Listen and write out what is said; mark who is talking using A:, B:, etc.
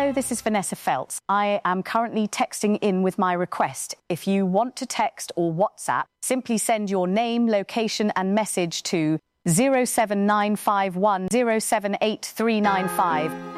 A: Hello, this is Vanessa Feltz. I am currently texting in with my request. If you want to text or WhatsApp, simply send your name, location and message to 07951 078395